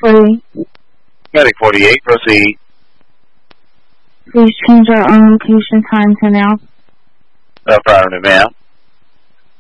40. Medic 48, proceed. Please change our own location time to now. Affirmative, ma'am.